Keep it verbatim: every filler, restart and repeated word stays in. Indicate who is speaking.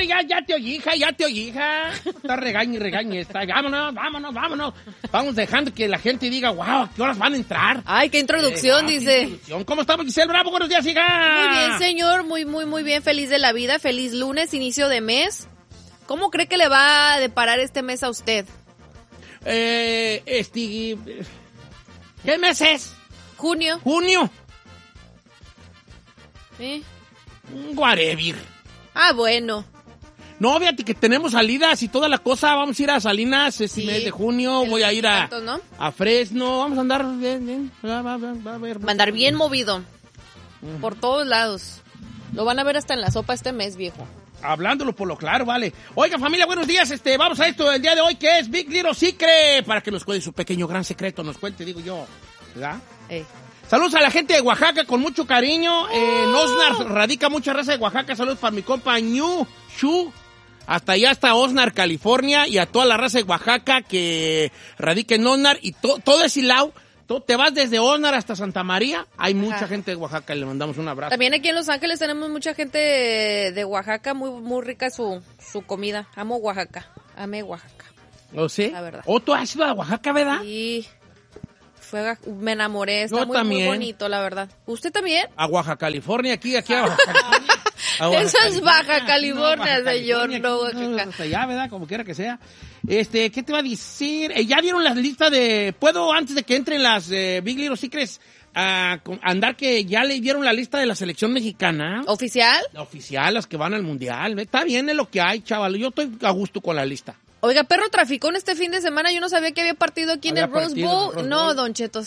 Speaker 1: ya, ya te oí, hija, ya te oí, hija. Está regañe y regañe. Está, vámonos, vámonos, vámonos. Vamos dejando que la gente diga, wow, ¿a qué horas van a entrar?
Speaker 2: Ay, qué introducción, eh, dice.
Speaker 1: Introducción. ¿Cómo estamos, Giselle Bravo? Buenos días, hija.
Speaker 2: Muy bien, señor, muy, muy, muy bien. Feliz de la vida, feliz lunes, inicio de mes. ¿Cómo cree que le va a deparar este mes a usted?
Speaker 1: Eh, este... ¿Qué mes es?
Speaker 2: Junio.
Speaker 1: Junio.
Speaker 2: ¿Sí?
Speaker 1: Guarevir.
Speaker 2: Ah, bueno.
Speaker 1: No, fíjate que tenemos salidas y toda la cosa. Vamos a ir a Salinas este sí. mes de junio. El Voy a ir a, tanto, ¿no? a Fresno. Vamos a andar bien, bien. Va, va, va, va a ver.
Speaker 2: Va a andar bien movido. Uh-huh. Por todos lados. Lo van a ver hasta en la sopa este mes, viejo.
Speaker 1: Hablándolo por lo claro, vale. Oiga, familia, buenos días. Este, vamos a esto el día de hoy, que es Big Little Secret. Para que nos cuente su pequeño gran secreto. Nos cuente, digo yo. ¿Verdad?
Speaker 2: Ey.
Speaker 1: Saludos a la gente de Oaxaca con mucho cariño. Oh. Eh, en Osnar radica mucha raza de Oaxaca. Saludos para mi compa Ñu Shu. Hasta allá hasta Osnar, California. Y a toda la raza de Oaxaca que radica en Osnar. Y to, todo ese lado. Tú te vas desde Osnar hasta Santa María. Hay mucha Ajá. gente de Oaxaca y le mandamos un abrazo.
Speaker 2: También aquí en Los Ángeles tenemos mucha gente de, de Oaxaca. Muy, muy rica su, su comida. Amo Oaxaca. Amé Oaxaca.
Speaker 1: ¿O sí?
Speaker 2: La verdad.
Speaker 1: ¿O tú has ido a Oaxaca, verdad?
Speaker 2: Sí. Fue, me enamoré, está
Speaker 1: Yo
Speaker 2: muy, muy bonito, la verdad. ¿Usted también?
Speaker 1: A Oaxaca, California, aquí, aquí a Oaxaca.
Speaker 2: A Oaxaca, Eso es Baja California, no, Baja señor, California, no Oaxaca.
Speaker 1: No, hasta allá, ¿verdad? Como quiera que sea. Este, ¿qué te va a decir? Eh, ¿Ya vieron las listas de... ¿Puedo, antes de que entren las eh, Big Little Secrets, a uh, andar que ya le dieron la lista de la selección mexicana?
Speaker 2: ¿Oficial?
Speaker 1: La oficial, las que van al Mundial. Está bien, es lo que hay, chaval. Yo estoy a gusto con la lista.
Speaker 2: Oiga, perro traficón este fin de semana. Yo no sabía que había partido aquí había en el Rose Bowl. Rose no, Bowl. Don Cheto,